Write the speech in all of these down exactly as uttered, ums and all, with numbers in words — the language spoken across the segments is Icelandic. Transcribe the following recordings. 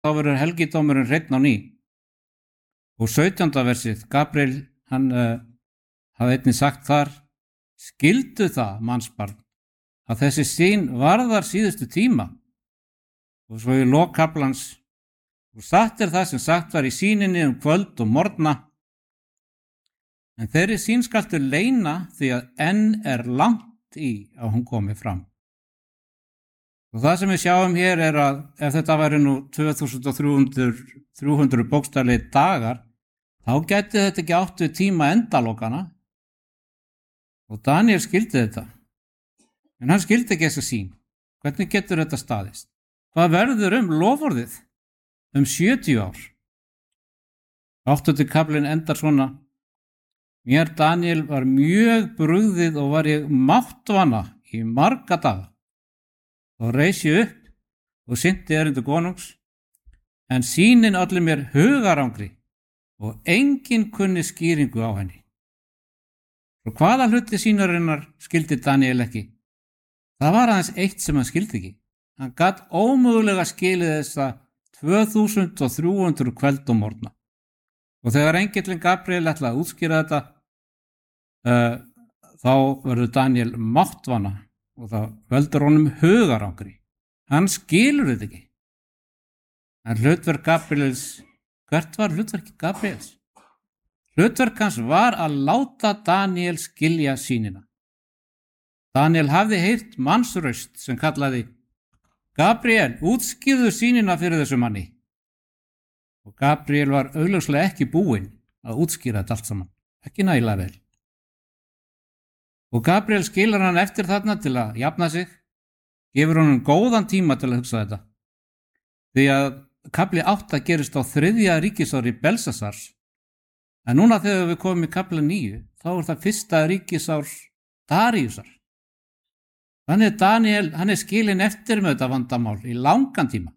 þá verður helgidómurinn hreinn á ný. Og sautjánda versið, Gabriel, hann uh, hafði einnig sagt þar: skildu það, mannsbarn, að þessi sýn varðar síðustu tíma. Og svo í lok kaflans: og satt er það sem sagt var í sýninni um kvöld og morgna, en þeirri sýn skaltu leyna því að enn er langt í að hún komi fram. Og það sem við sjáum hér er að ef þetta væri nú tvö þúsund þrjú hundruð bókstaflegir dagar, þá gæti þetta ekki átt við tíma endalokana. Og Daniel skildi þetta. En hann skildi ekki þessa sýn. Hvernig getur þetta staðist? Hvað verður um loforðið um sjötíu ár? Áttundi kaflinn endar svona: mér, Daniel, var mjög brugðið og var ég máttvana í marga daga. Og reis ég upp og sinnti erindi konungs, en sýnin olli mér hugarangri og enginn kunni skýringu á henni. Og hvaða hluti sýnarinnar skildi Daniel ekki? Það var aðeins eitt sem hann skildi ekki. Hann gat ómögulega skilið þessa tvö þúsund þrjú hundruð kvöld og morgna. Og þegar engillinn Gabriel ætlaði að útskýra þetta, uh, þá verður Daniel máttvana og það veldur honum hugarangri. Hann skilur þetta ekki. En hlutverk Gabriels, hvert var hlutverk Gabriels? Hlutverk hans var að láta Daniel skilja sýnina. Daniel hafði heyrt mannsraust sem kallaði: Gabriel, útskýrðu sýnina fyrir þessu manni. Og Gabriel var augljóslega ekki búinn að útskýra þetta allt saman, ekki nægilega vel. Og Gabriel skilur hann eftir þarna til að jafna sig, gefur honum góðan tíma til að hugsa þetta. Því að kafli átta gerist á þriðja ríkisári Belsasars, en núna þegar við komum í kafla níu, þá er það fyrsta ríkisár Daríusar. Þannig Daniel, hann er skilinn eftir með þetta vandamál í langan tíma.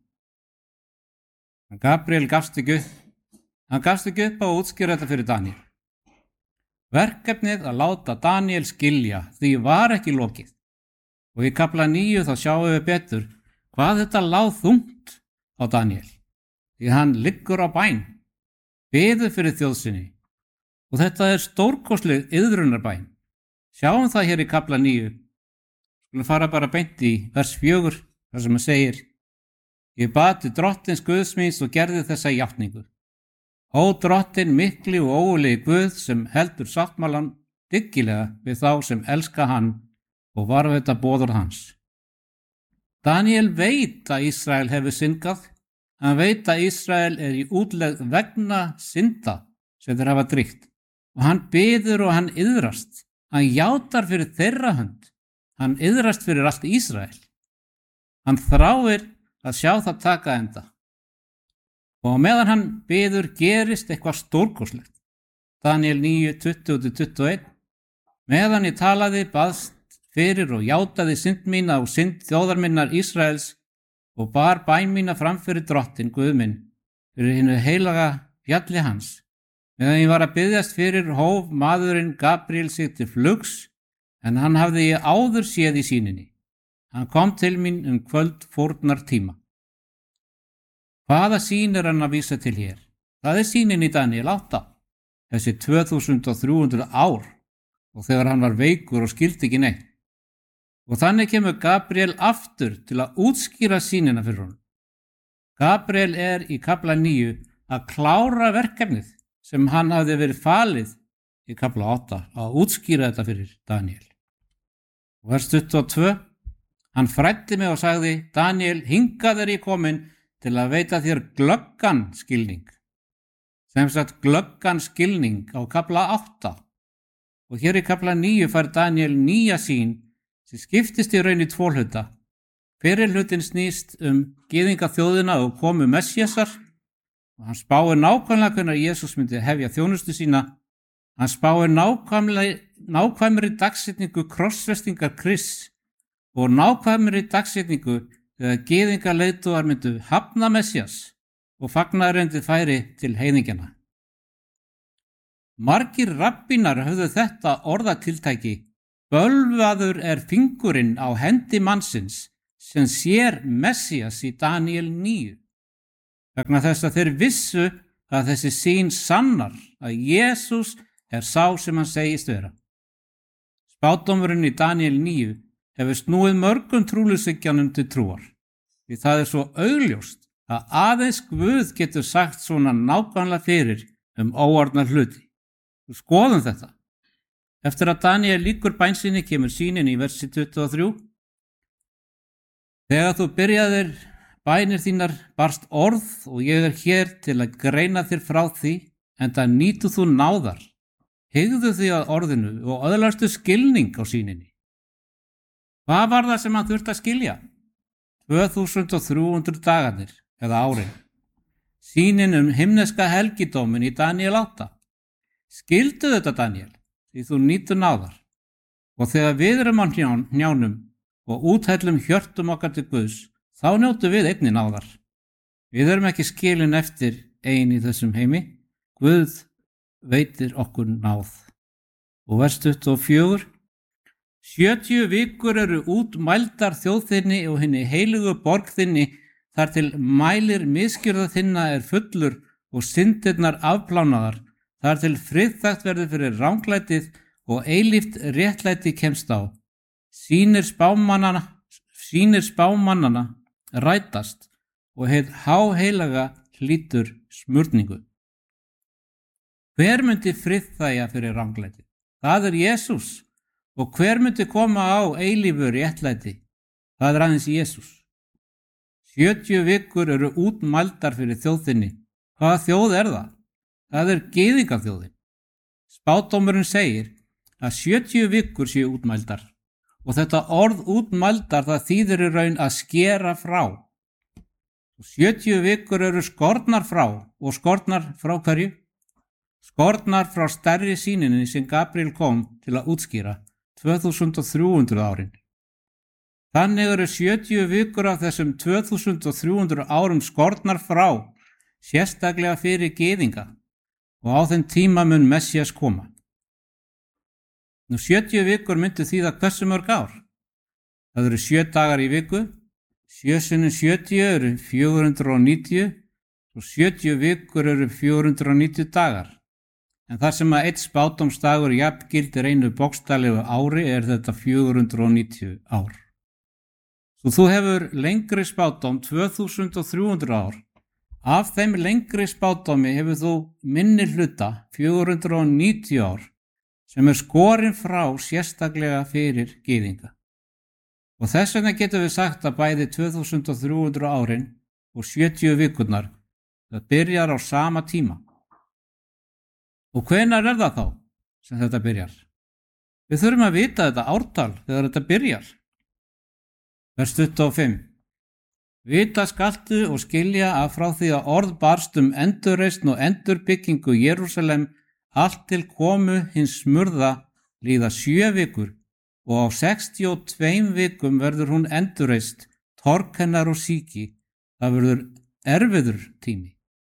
En Gabriel gafst ekki upp, hann gafst ekki upp á að útskýra þetta fyrir Daniel. Verkefnið að láta Daniel skilja því var ekki lokið. Og í kafla níu þá sjáum við betur hvað þetta lá þungt á Daniel. Því hann liggur á bæn, biður fyrir þjóðsinni. Og þetta er stórkostleg iðrunarbæn. Sjáum það hér í kafla níu. Skulum fara bara beint í vers fjögur, þar sem hann segir: ég bað til drottins Guðs míns og gerði þessa játningu. Ó drottin mikli og ógurlegi Guð sem heldur sáttmálan dyggilega við þá sem elska hann og varðveita boðorð hans. Daniel veit að Ísrael hefur syndgað. Hann veit að Ísrael er í útlegð vegna synda sem þeir hafa drýgt. Og hann biður og hann iðrast. Hann játar fyrir þeirra hönd. Hann iðrast fyrir allt Ísrael. Hann þráir að sjá það taka enda. Og meðan hann biður gerist eitthvað stórkostlegt. Daniel níu, tuttugu til tuttugu og eitt. Meðan ég talaði, baðst fyrir og játaði synd mína og synd þjóðar minnar Ísraels og bar bæn mína fram fyrir drottin Guð minn, fyrir hinu heilaga fjalli hans. Meðan ég var að biðjast fyrir hóf maðurinn Gabriel sig til flugs, en hann hafði ég áður séð í sýninni. Hann kom til mín um kvöld fórnar tíma. Hvaða sýn er hann að vísa til hér? Það er sýnin í Daniel átta, þessi tvö þúsund þrjú hundruð ár, og þegar hann var veikur og skildi ekki neitt. Og þannig kemur Gabriel aftur til að útskýra sýnina fyrir honum. Gabriel er í kafla níu að klára verkefnið sem hann hafði verið falið í kafla átta að útskýra þetta fyrir Daniel. Og vers tuttugu og tvö, hann fræddi mig og sagði: Daniel, hingað er ég komin til að veita þér glöggan skilning. Sem sagt glöggan skilning á kafla átta. Og hér í kafla níu fær Daniel nýja sýn sem skiptist í raun í tvo hluta. Fyrri hlutin snýst um gyðinga þjóðina og komu Messíasar. Og hann spáir nákvæmlega hvernig Jesús myndi hefja þjónustu sína. Hann spáir nákvæmri dagsetningu krossfestingar Krists og nákvæmri dagsetningu þegar gyðinga leiðtogar myndu hafna Messías og fagnaðarerindið færi til heiðingjana. Margir rabbínar höfðu þetta orðatiltæki: bölvaður er fingurinn á hendi mannsins sem sér Messías í Daniel níu. vegna þess að þeir vissu að þessi sýn sannar að Jesús er sá sem hann segist vera. Spádómurinn í Daníel níu hefur snúið mörgum trúleysingjum til trúar, því það er svo augljóst að aðeins Guð getur sagt svona nákvæmlega fyrir um óorðna hluti. Þú skoðum þetta. Eftir að Daníel lýkur bæn sinni kemur sýnin í versi tuttugu og þrjú. Þegar þú byrjaðir bænir þínar barst orð og ég er hér til að greina þér frá því, enda nýtu þú náðar. Hygðu því að orðinu og öðlastu skilning á sýninni. Hvað var það sem hann þurfti að skilja? tvö þúsund þrjú hundruð dagarnir eða árin. Sýnin um himneska helgidómin í Daníel átta. Skildu þetta, Daníel, því þú nýtur náðar. Og þegar við erum á nján, njánum og úthellum hjörtum okkar til Guðs, þá njótu við einnig náðar. Við erum ekki skilin eftir ein í þessum heimi. Guð veitir okkur náð. Og vers tuttugu og fjögur. Sjötíu vikur eru útmældar þjóðþinni og hinni heiligu borg þinni, þar til mælir misgjörða þinna er fullur og syndirnar afplánaðar, þar til friðþægt verður fyrir ranglætið og eilíft réttlæti kemst á. Sýnir spámannana, sýnir spámannana rætast og heit háheilaga hlýtur smurningu. Hver myndi friðþægja fyrir ranglætið? Það er Jesús. Og hver myndi koma á eilífu réttlæti? Það er aðeins Jesús. Sjötíu vikur eru útmældar fyrir þjóðinni. Hvaða þjóð er það? Það er gyðingaþjóðin. Spádómurinn segir að sjötíu vikur séu útmældar og þetta orð útmældar það þýðir í raun að skera frá. Og sjötíu vikur eru skornar frá og skornar frá hverju? Skornar frá stærri sýninni sem Gabriel kom til að útskýra. tvö þúsund þrjú hundruð árin. Þannig eru sjötíu vikur af þessum tvö þúsund þrjú hundruð árum skornar frá, sérstaklega fyrir gyðinga, og á þeim tíma mun Messías koma. Nú sjötíu vikur myndu þýða hversu mörg ár? Það eru sjö dagar í viku, sjö sinnum sjötíu eru fjögur hundruð níutíu og sjötíu vikur eru fjögur hundruð níutíu dagar. En þar sem að eitt spádómsdagur jafngildir einu bókstaflegu ári er þetta fjögur hundruð níutíu ár. Svo þú hefur lengri spádóm tvö þúsund þrjú hundruð ár. Af þeim lengri spádómi hefur þú minni hluta fjögur hundruð níutíu ár sem er skorin frá sérstaklega fyrir gyðinga. Og þess vegna getum við sagt að bæði tvö þúsund þrjú hundruð árin og sjötíu vikurnar það byrjar á sama tíma. Og hvenær er það þá sem þetta byrjar? Við þurfum að vita þetta ártal þegar þetta byrjar. Vers tuttugu og fimm. Vita skaltu og skilja að frá því að orð barst um endurreisn og endurbyggingu Jerúsalem allt til komu hins smurða líða sjö vikur og á sextíu og tveim vikum verður hún endurreist, torg hennar og síki. Það verður erfiður tími.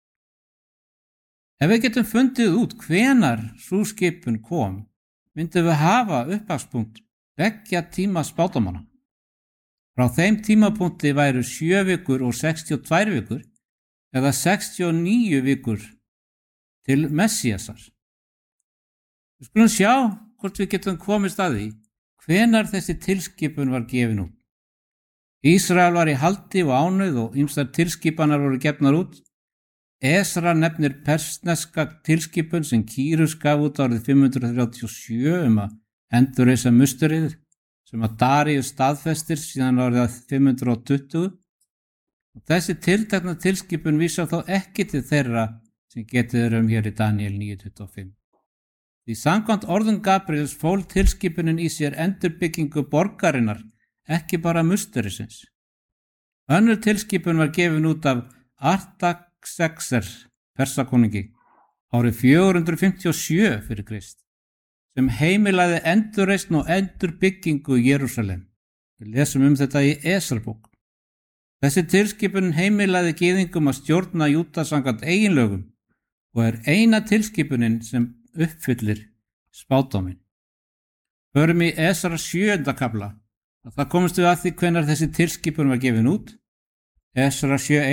Ef við getum fundið út hvenar sú skipun kom, myndum við hafa upphafspunkt beggja tíma spádómanna. Frá þeim tímapunkti væru sjö vikur og sextíu og tvær vikur eða sextíu og níu vikur til Messíasar. Við skulum sjá hvort við getum komist að því hvenar þessi tilskipun var gefin út. Ísrael var í haldi og ánauð og ýmsar tilskipanar voru gefnar út. Esra nefnir persneska tilskipun sem Kýrus gaf út árið fimm hundruð þrjátíu og sjö um að endurreisa musturið sem að Daríus staðfestir síðan árið fimm hundruð tuttugu. Og þessi tiltekna tilskipun vísar þó ekki til þeirra sem getið er um hér í Daníel níu tuttugu og fimm. Því samkvæmt orðum Gabriels fól tilskipunin í sér endurbyggingu borgarinnar, ekki bara musturisins. Önnur tilskipun var gefin út af Artaxerxes Persakonungi árið fjögur hundruð fimmtíu og sjö fyrir Krist sem heimilaði endurreisn og endurbyggingu í Jerúsalem. Við lesum um þetta í Esrabók. Þessi tilskipun heimilaði gyðingum að stjórna Júda samkvæmt eiginlögum og er eina tilskipunin sem uppfyllir spádóminn. Förum í Esra sjöunda kafla. Það komumst við að því hvenær þessi tilskipun var gefin út. Esra sjö einn.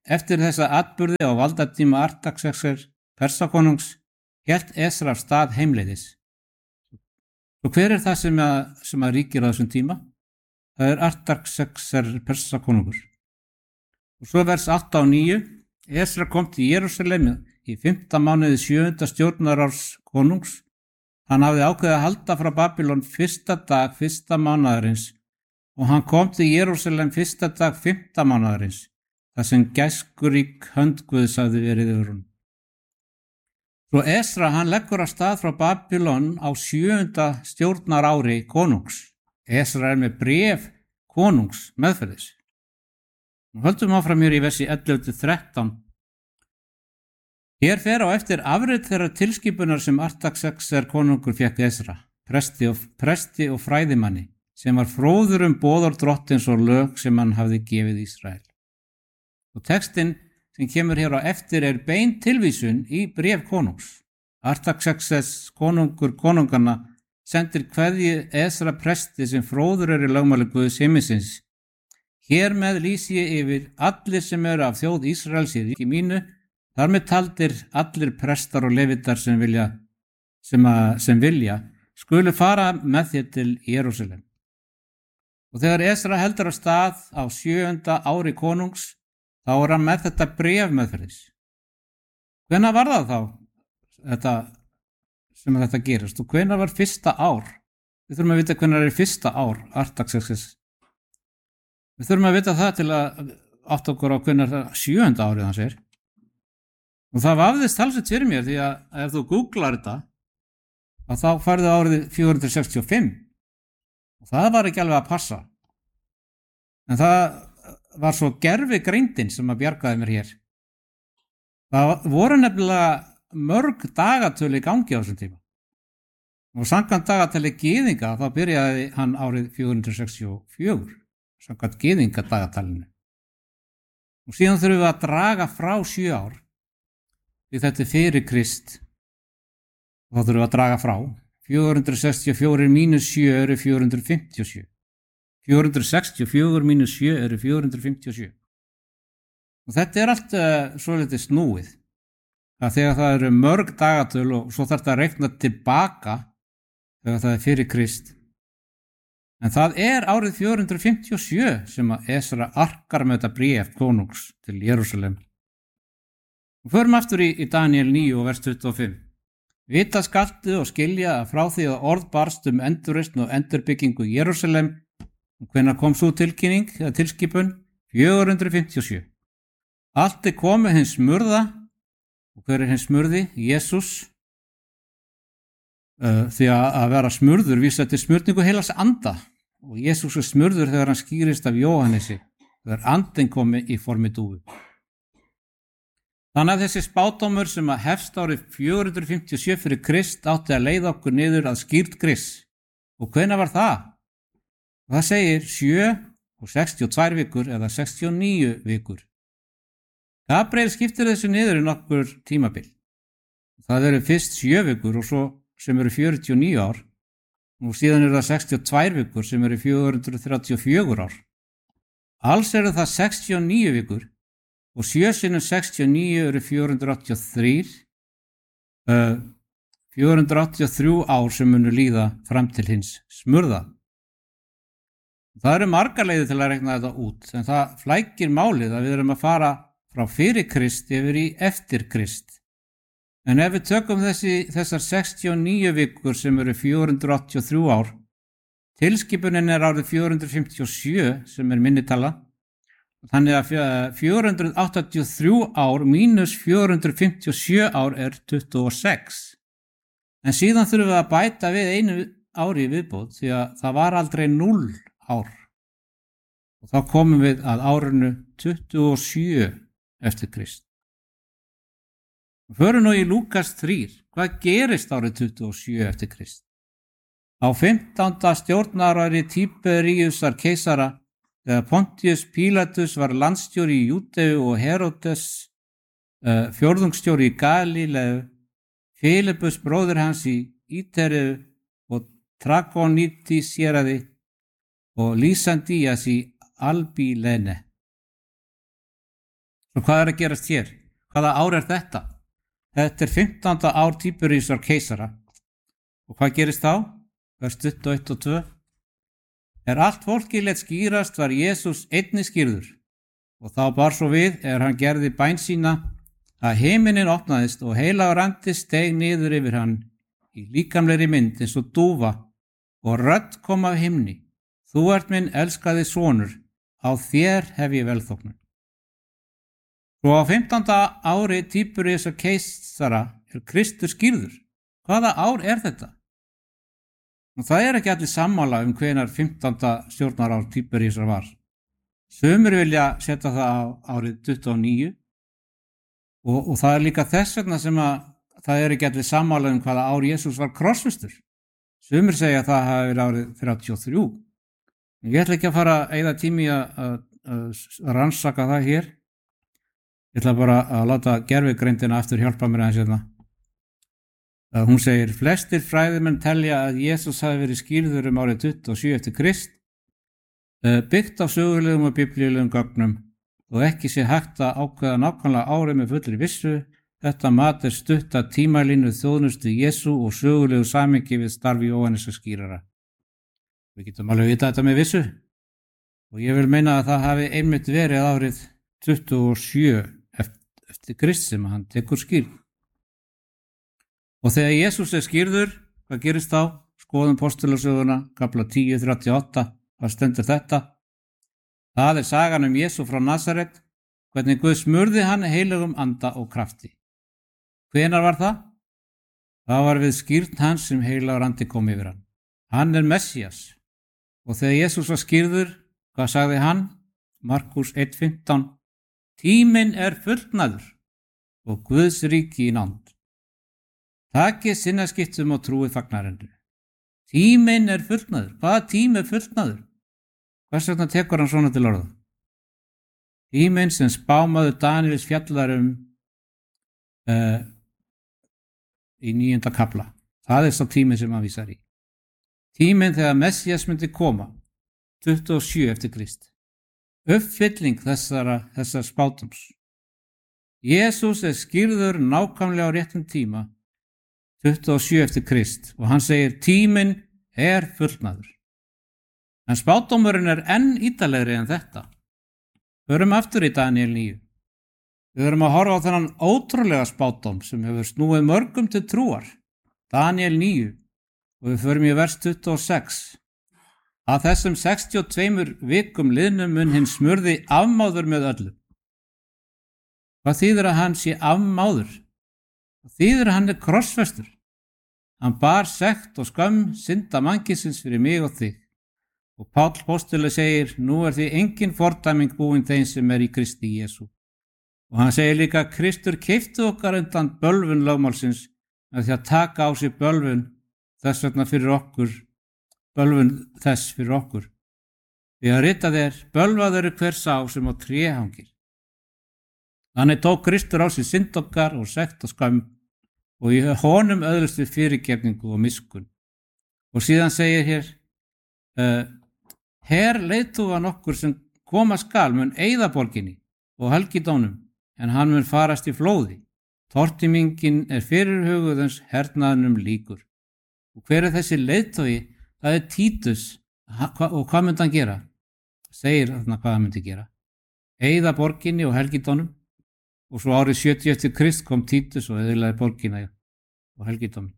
eftir þessa atburði á valdatíma Artaxerxes Persakonungs hélt Esra af stað heimleiðis. Og hver er það sem að, sem að ríkir á þessum tíma? Það er Artaxerxes Persakonungur. Og svo vers átta og níu. Esra kom til Jerúsalem í fimmta mánuði sjöunda stjórnarárs konungs. Hann hafði ákveðið að halda frá Babylon fyrsta dag fyrsta mánaðarins og hann kom til Jerúsalem fyrsta dag fimmta mánaðarins, þar sem gæskurík hönd Guðs hafði verið yfir honum. Svo Esra hann leggur af stað frá Babylon á sjöunda stjórnarári konungs. Esra er með bréf konungs meðferðis. Nú höldum áfram hér í versi ellefu til þrettán. Hér fer á eftir afrit þeirra tilskipunar sem Artaxerxes konungur fékk Esra, presti og, presti og fræðimanni, sem var fróður um boðor drottins og lög sem hann hafði gefið Ísrael. Og textin sem kemur hér á eftir er bein tilvísun í bréf konungs. Artaxerxes konungur konunganna sendir kveðju Esra presti sem fróður er í lögmáli Guðs himmisins. Hér með lýsi ég yfir allir sem eru af þjóð Ísraels í ríki mínu, þar með taldir allir prestar og levitar sem vilja, sem, að, sem vilja skulu fara með þér til Jerúsalem. Og þegar Esra heldur af stað á sjöunda ári konungs, þá er hann með þetta bréf meðferðis. Hvenær var það þá þetta, sem þetta gerist og hvenær var fyrsta ár? Við þurfum að vita hvenær er fyrsta ár Artaxerxes. Við þurfum að vita það til að átta okkur á hvenær það sjöunda árið hans er. Og það vafðist talsveit fyrir mér því að ef þú googlar þetta, að þá færðu árið fjögur hundruð sextíu og fimm. Og það var ekki alveg að passa. En það var svo gervi greindin sem að bjargaði mér hér. Það voru nefnilega mörg dagatölu í gangi á þessum tíma. Og samkvæmt dagatölu gyðinga þá byrjaði hann árið fjögur hundruð sextíu og fjögur, samkvæmt gyðinga dagatalinu. Og síðan þurfum við að draga frá sjö ár, því þetta er fyrir Krist. Og þá þurfum við að draga frá. fjögur hundruð sextíu og fjögur mínus sjö eru fjögur hundruð fimmtíu og sjö. fjögur hundruð sextíu og fjögur mínus sjö eru fjögur hundruð fimmtíu og sjö. Og þetta er allt uh, svolítið snúið. Það þegar það eru mörg dagatöl og svo þarf það að reikna tilbaka þegar það er fyrir Krist. En það er árið fjögur hundruð fimmtíu og sjö sem að Esra arkar með þetta bréf konungs til Jerúsalem. Og förum aftur í, í Daniel níu og vers tuttugu og fimm. Vita skaltu og skilja að frá því að orð barst um endurreisn og endurbyggingu í Jerúsalem, og hvenær kom svo tilkynning eða tilskipun? fjögur hundruð fimmtíu og sjö. Allt er komið hins smurða, og hver er hins smurði? Jesús. Uh, því að, að vera smurður vísa til smurningu heilags anda, og Jesús er smurður þegar hann skýrist af Jóhannesi, þegar andin komi í formi dúfu. Þannig að þessi spádómur sem að hefst árið fjögur hundruð fimmtíu og sjö fyrir Krist átti að leiða okkur niður að skýrt Krists. Og hvenær var það? Það segir sjö og sextíu og tvær vikur eða sextíu og níu vikur. Gabriel skiptir þessu niður í nokkur tímabil. Það eru fyrst sjö vikur og svo sem eru fjörutíu og níu ár og síðan eru það sextíu og tvær vikur sem eru fjögur hundruð þrjátíu og fjögur ár. Alls eru það sextíu og níu vikur. Og sjö sinnum sextíu og níu eru fjögur hundruð áttatíu og þrjú, uh, fjögur hundruð áttatíu og þrjú ár sem munu líða fram til hins smurða. Það eru margar leiðir til að rekna þetta út, en það flækir málið að við erum að fara frá fyrir Krist yfir í eftir Krist. En ef við tökum þessi, þessar sextíu og níu vikur sem eru fjögur hundruð áttatíu og þrjú ár, tilskipunin er árið fjögur hundruð fimmtíu og sjö sem er minnitala, þannig að fjögur hundruð áttatíu og þrjú ár mínus fjögur hundruð fimmtíu og sjö ár er tuttugu og sex. En síðan þurfum við að bæta við einu ári í viðbót því að það var aldrei núll ár. Og þá komum við að árinu tuttugu og sjö eftir Krist. Förum nú í Lúkas þrjú. Hvað gerist árið tuttugu og sjö eftir Krist? Á fimmtánda stjórnarári Tíberíusar keisara, þegar Pontius Pílatus var landstjóri í Júdeu og Heródes uh, fjórðungsstjóri í Galíleu, Fílipus bróðir hans í Ítereu og Trakonítís héraði og Lísandías í Albílene. Svo hvað er að gerast hér? Hvaða ár er þetta? Þetta er fimmtánda ár Tíberíusar keisara. Og hvað gerist þá? Vers tuttugu og eitt og tvö. Er allt fólkið lét skýrast var Jesús einnig skýrður. Og þá bar svo við, er hann gerði bæn sína, að himinin opnaðist og heilagur andi steig niður yfir hann í líkamlegri mynd eins og dúfa og rödd kom af himni. Þú ert minn elskaði sonur, á þér hef ég velþóknun. Svo á fimmtánda ári Tíberíusar keisara er Kristur skýrður. Hvaða ár er þetta? Og það er ekki allir sammála um hvenær fimmtánda stjórnarár Tíberíusar var. Sumir vilja setja það á árið tuttugu og níu og, og það er líka þess vegna sem að það er ekki allir sammála um hvaða ár Jesús var krossfestur. Sumir segja að það hafi verið árið þrjátíu og þrjú. Ég ætla ekki að fara að eyða tími að, að, að rannsaka það hér. Ég ætla bara að láta gervigreindina aftur hjálpa mér aðeins hérna. Hún segir, flestir fræðimenn telja að Jesús hafi verið skýrður um árið tuttugu og sjö eftir Krist, byggt á sögulegum og biblíulegum gögnum og ekki sé hægt að ákveða nákvæmlega árið með fullri vissu. Þetta mat er stutt að tímalínu þjónustu Jesú og sögulegu samhengi við starfi Jóhannesar skýrara. Við getum alveg vita þetta með vissu og ég vil meina að það hafi einmitt verið árið tuttugu og sjö eftir Krist sem hann tekur skýrð. Og þegar Jesús er skýrður, hvað gerist þá? Skoðum postulasöguna, kafla tíu þrjátíu og átta, hvað stendur þetta? Það er sagan um Jesú frá Nasaret, hvernig Guð smurði hann heilugum anda og krafti. Hvenær var það? Það var við skýrn hans sem heilagur andi kom yfir hann. Hann er Messías. Og þegar Jesús var skýrður, hvað sagði hann? Markús eitt fimmtán. Tíminn er fullnaður og Guðs ríki í nánd. Takið sinnaskiptum og trúið fagnarendur. Tíminn er fullnaður. Hvaða tími er fullnaður? Hvers vegna tekur hann svona til orða? Tíminn sem spámaður Daníels fjallar um uh, í níunda kafla. Það er sá tími sem hann vísar í. Tíminn þegar Messías myndi koma, tuttugu og sjö eftir Krist. Uppfylling þessara, þessar spátums. Jesús er skýrður nákvæmlega á réttum tíma, tuttugu og sjö eftir Krist, og hann segir tíminn er fullnaður. En spádómurinn er enn ítalegri en þetta. Förum aftur í Daníel níu. Við verum að horfa á þennan ótrúlega spádóm sem hefur snúið mörgum til trúar. Daníel níu og við förum í vers tuttugu og sex. Að þessum sextíu og tveimur vikum liðnum mun hinn smurði afmáður með öllu. Hvað þýðir að hann sé afmáður? Hvað þýðir að hann er krossfestur? Hann bar sekt og skömm synda mannkynsins fyrir mig og þig. Og Páll postuli segir, nú er því engin fordæming búin þeim sem er í Kristi Jesú. Og hann segir líka, Kristur keypti okkar undan bölvun lögmálsins með því að taka á sig bölvun þess vegna fyrir okkur, bölvun þess fyrir okkur. Því að ritað er, bölvaður er hver sá sem á tré hangir. Þannig tók Kristur á sig synd okkar og sekt og skömm og í honum öðlust við fyrirgefningu og miskunn. Og síðan segir hér, uh, her leiðtogan okkur sem koma skal mun eyða borginni og helgidónum, en hann mun farast í flóði. Tortímingin er fyrirhuguðans hernaðnum líkur. Og hver er þessi leiðtogi? Það er Títus. Og hvað myndi hann gera? Segir þarna hvað hann myndi gera. Eyða borginni og helgidónum. Og svo árið sjötíu eftir Krist kom Títus og eyðilaði borgina og helgidómin.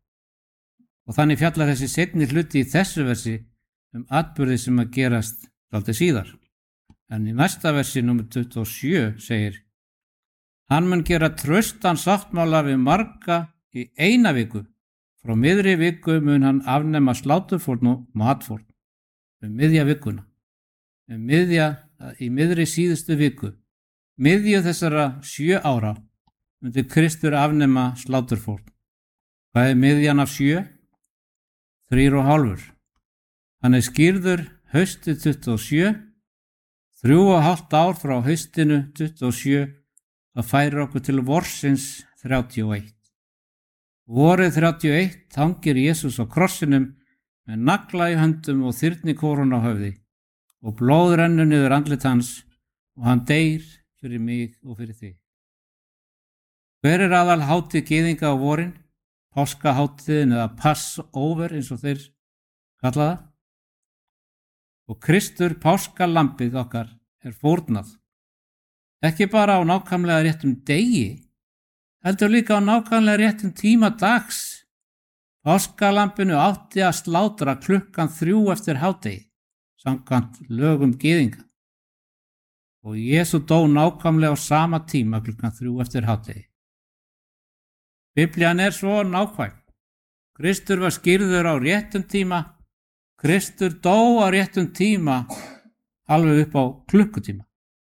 Og þannig fjallar þessi seinni hluti í þessu versi um atburði sem að gerast dálítið síðar. En í næsta versi, númer tuttugu og sjö, segir, hann mun gera traustan sáttmála við marga í eina viku. Frá miðri viku mun hann afnema sláturfórn og matfórn. Um miðja vikuna. Um miðja, í miðri síðustu viku. Miðju þessara sjö ára myndi Kristur afnema sláturfórn. Hvað er miðjan af sjö? Þrýr og hálfur. Hann er skýrður haustið tuttugu og sjö, þrjú og hálft ár frá haustinu tuttugu og sjö, það færir okkur til vorsins þrjátíu og eitt. Vorið þrjátíu og eitt hangir Jesús á krossinum með nagla í höndum og þyrnikórun á höfði og blóð rennur niður andlit hans og hann deyr fyrir mig og fyrir þig. Hver er aðal hátíð gyðinga á vorin? Páskaháttíðin eða Passover eins og þeir kalla það. Og Kristur, páskalambið okkar, er fórnað. Ekki bara á nákvæmlega réttum degi, heldur líka á nákvæmlega réttum tíma dags. Páskalambinu átti að slátra klukkan þrjú eftir hádegi, samkvæmt lögum gyðinga. Og Jesú dó nákvæmlega á sama tíma klukkan þrjú eftir hádegi. Biblían er svo nákvæm. Kristur var skírður á réttum tíma. Kristur dó á réttum tíma alveg upp á klukkutíma.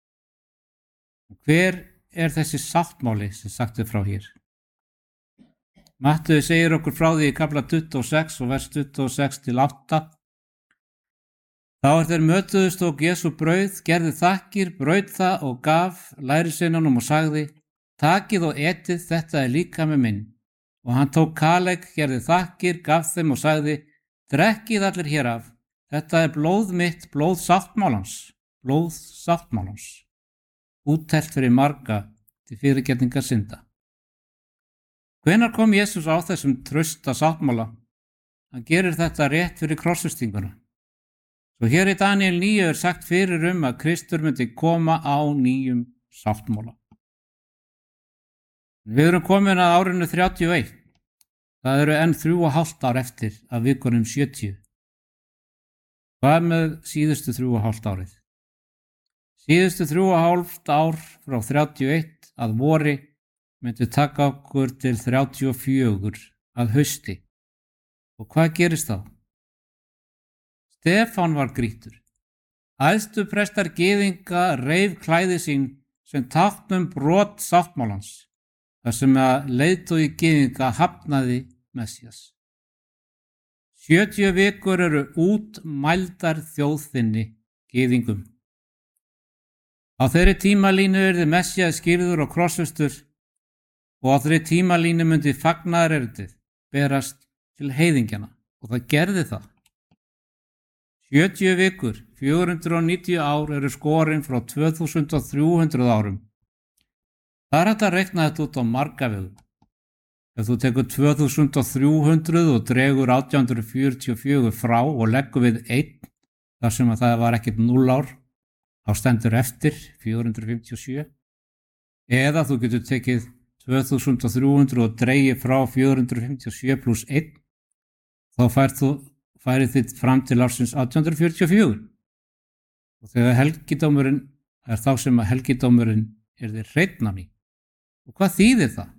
Hver er þessi sáttmáli sem sagt er frá hér? Mattheus segir okkur frá því í kafla tuttugu og sex og vers tuttugu og sex til átta. Þá er þeir mötuðust og Jesú brauð, gerði þakkir, braut það og gaf lærisveinunum og sagði: Takið og etið, þetta er líkami minn. Og hann tók kalegg, gerði þakkir, gaf þeim og sagði: Drekkið allir hér af, þetta er blóð mitt, blóð sáttmálans, blóð sáttmálans, úttelt fyrir marga til fyrirgefningar synda. Hvenær kom Jesús á þessum trausta sáttmála? Hann gerir þetta rétt fyrir krossfestinguna. Svo hér í Daníel níu er sagt fyrir um að Kristur myndi koma á nýjum sáttmála. Við erum komin að árinu þrjátíu og eitt. Það eru enn þrjú og hálft ár eftir af vikunum sjötíu. Hvað með síðustu þrjú og hálft árið? Síðustu þrjú og hálft ár frá þrjátíu og eitt að vori myndi taka okkur til þrjátíu og fjögur að hausti. Og hvað gerist þá? Stefán var grýttur. Æðstu prestar gyðinga reif klæði sín sem táknum brot sáttmálans, þar sem að leiðtogi gyðinga hafnaði Messías. sjötíu vikur eru útmældar þjóðþinni gyðingum. Á þeirri tímalínu yrði Messías skírður og krossfestur og á þeirri tímalínu myndi fagnaðarerindið berast til heiðingjana og það gerði það. sjötíu vikur, fjögur hundruð níutíu ár eru skorin frá tvö þúsund þrjú hundruð árum. Það er hægt að reikna þetta út á marga vegu. Ef þú tekur tvö þúsund þrjú hundruð og dregur átján hundruð fjörutíu og fjögur frá og leggur við einn, þar sem að það var ekkert núll ár, þá stendur eftir fjögur hundruð fimmtíu og sjö. Eða þú getur tekið tvö þúsund þrjú hundruð og dreigið frá fjögur hundruð fimmtíu og sjö pluss einn, þá færð þú færið þitt fram til ársins átján hundruð fjörutíu og fjögur. Og þegar helgidómurinn er þá sem að helgidómurinn yrði hreinn á ný. Og hvað þýðir það?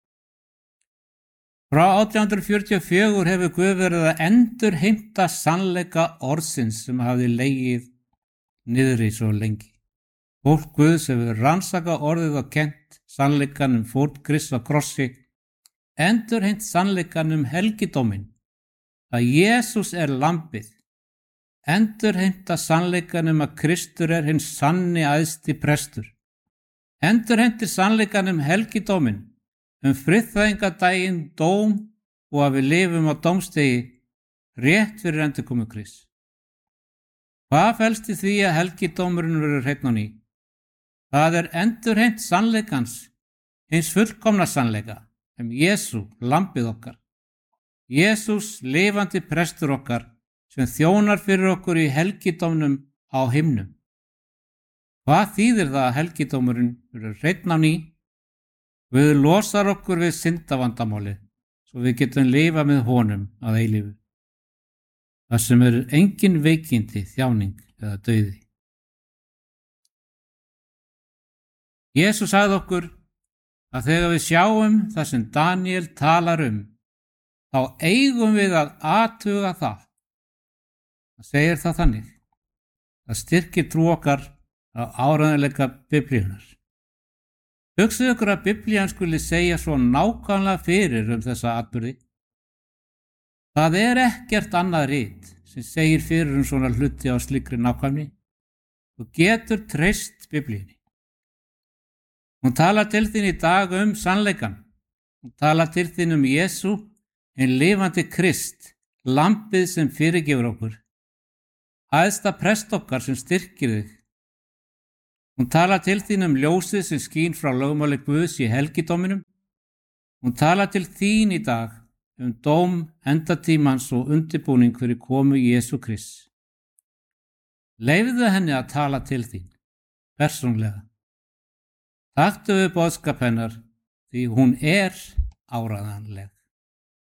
Frá átján hundruð fjörutíu og fjögur hefur Guð verið að endurheimta sannleika orðsins sem hafði legið niðri svo lengi. Fólk Guðs hefur rannsakað orðið og kennt sannleikanum fórn Krists á krossi, endurheimt sannleikanum helgidóminn, að Jesús er lambið, endurheimta sannleikanum að Kristur er hinn sanni æðsti prestur, endurheimtir sannleikanum helgidóminn, um friðþægingadaginn, dóm og að við lifum á dómstegi rétt fyrir endurkomu Krists. Hvað felst í því að helgidómurinn verður hreinn á ný? Það er endurheimt sannleikans, hins fullkomna sannleika, um Jesú, lambið okkar. Jesús, lifandi prestur okkar, sem þjónar fyrir okkur í helgidómnum á himnum. Hvað þýðir það að helgidómurinn verður hreinn á ný? Við losar okkur við syndavandamáli, svo við getum lifa með honum að eilífu. Það sem er engin veikindi, þjáning eða dauði. Jesús sagði okkur að þegar við sjáum það sem Daníel talar um, þá eigum við að athuga það. Það segir það þannig. Það styrkir trú okkar á áreiðanleika Biblíunar. Hugsið ykkur að Biblían skuli segja svo nákvæmlega fyrir um þessa atburði. Það er ekkert annað rit sem segir fyrir um svona hluti á slíkri nákvæmni. Þú getur treyst Biblíunni. Hún talar til þín í dag um sannleikan. Hún talar til þín um Jesú, hinn lifandi Krist, lambið sem fyrirgefur okkur. Æðsta prest okkar sem styrkir þig. Hún talar til þín um ljósið sem skín frá lögmáli Guðs í helgidóminum. Hún talar til þín í dag um dóm endatímans og undirbúning fyrir komu Jesú Krists. Leyfðu henni að tala til þín, persónlega. Taktu við boðskap hennar því hún er áreiðanleg.